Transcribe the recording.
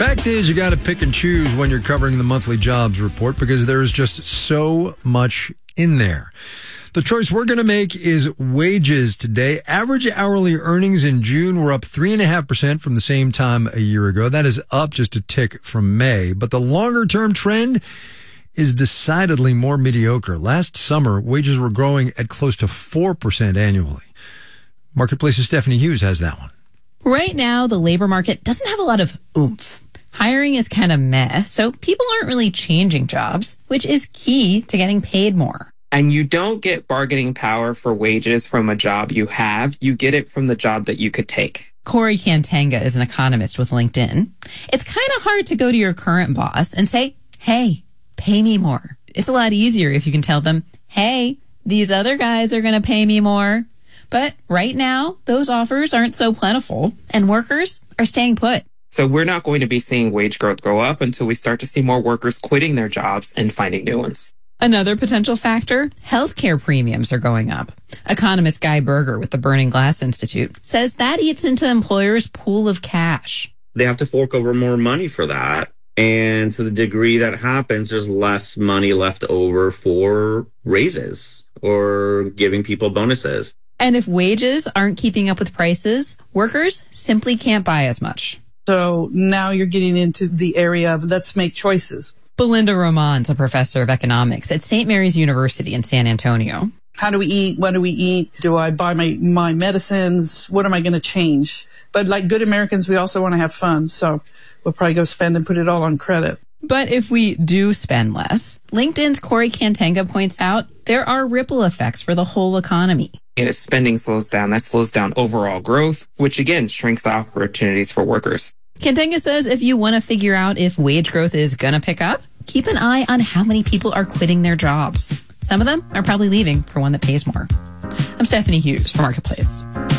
Fact is, you got to pick and choose when you're covering the monthly jobs report because there's just so much in there. The choice we're going to make is wages today. Average hourly earnings in June were up 3.5% from the same time a year ago. That is up just a tick from May. But the longer-term trend is decidedly more mediocre. Last summer, wages were growing at close to 4% annually. Marketplace's Stephanie Hughes has that one. Right now, the labor market doesn't have a lot of oomph. Hiring is kind of meh, so people aren't really changing jobs, which is key to getting paid more. And you don't get bargaining power for wages from a job you have. You get it from the job that you could take. Corey Cantanga is an economist with LinkedIn. It's kind of hard to go to your current boss and say, hey, pay me more. It's a lot easier if you can tell them, hey, these other guys are going to pay me more. But right now, those offers aren't so plentiful, and workers are staying put. So we're not going to be seeing wage growth go up until we start to see more workers quitting their jobs and finding new ones. Another potential factor, healthcare premiums are going up. Economist Guy Berger with the Burning Glass Institute says that eats into employers' pool of cash. They have to fork over more money for that. And to the degree that happens, there's less money left over for raises or giving people bonuses. And if wages aren't keeping up with prices, workers simply can't buy as much. So now you're getting into the area of let's make choices. Belinda Roman's a professor of economics at St. Mary's University in San Antonio. How do we eat? What do we eat? Do I buy my medicines? What am I going to change? But like good Americans, we also want to have fun. So we'll probably go spend and put it all on credit. But if we do spend less, LinkedIn's Corey Cantanga points out there are ripple effects for the whole economy. And if spending slows down, that slows down overall growth, which again shrinks opportunities for workers. Cantanga says if you want to figure out if wage growth is going to pick up, keep an eye on how many people are quitting their jobs. Some of them are probably leaving for one that pays more. I'm Stephanie Hughes for Marketplace.